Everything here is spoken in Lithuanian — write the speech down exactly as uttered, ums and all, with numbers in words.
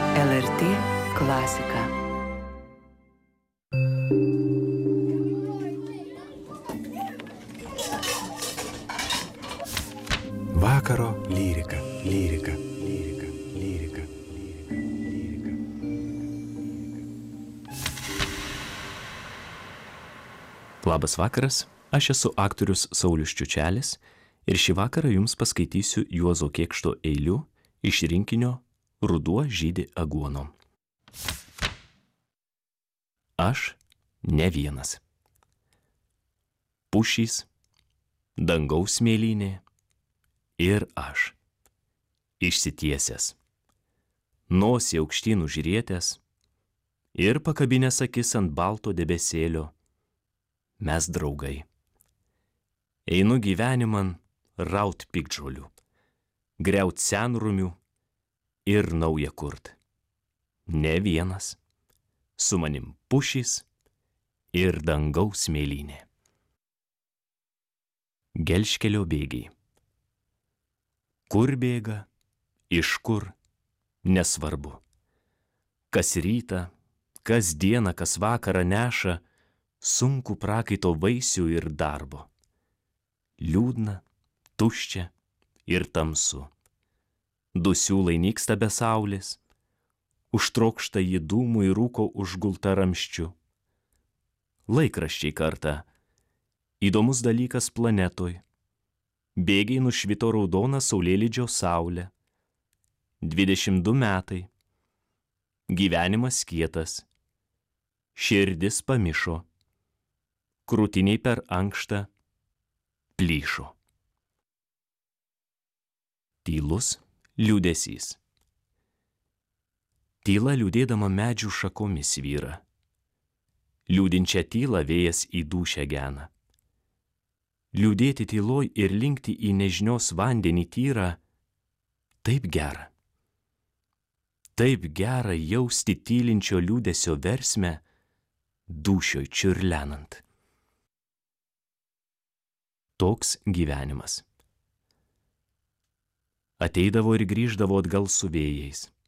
L R T klasika. Vakaro lyrika, lyrika, lyrika, lyrika, lyrika, lyrika. Labas vakaras, aš esu aktorius Saulius Čiučelis ir šį vakarą jums paskaitysiu Juozo Kėkšto eilių iš rinkinio Ruduo žydi aguonom. Aš ne vienas. Pušys, dangaus smėlynė ir aš, išsitiesęs, nosį aukštyn užrietęs ir pakabinęs akis ant balto debesėlio, mes draugai. Einu gyveniman raut piktžolių, griaut senrumių ir naują kurt. Ne vienas, su manim pušys ir dangaus smėlynė. Gelžkelio bėgiai. Kur bėga, iš kur, nesvarbu. Kas rytą, kas dieną, kas vakarą neša sunku prakaito vaisių ir darbo. Liūdna, tuščia ir tamsu. Du siūlai nyksta be saulės, užtrokšta jį dūmų ir rūko užgulta ramščiu. Laikraščiai kartą, įdomus dalykas planetoj. Bėgiai nušvito raudoną saulėlydžio saulę. Dvidešimt du metai. Gyvenimas kietas. Širdis pamišo. Krūtiniai per ankštą plyšo. Tylus liūdesys. Tyla liūdėdama medžių šakomis vyra. Liūdinčią tylą vėjas į dūšią gena. Liūdėti tyloj ir linkti į nežinios vandenį tyrą taip gera. Taip gera jausti tylinčio liūdesio versmę dūšioj čiurlenant. Toks gyvenimas. Ateidavo ir grįždavo atgal su vėjais.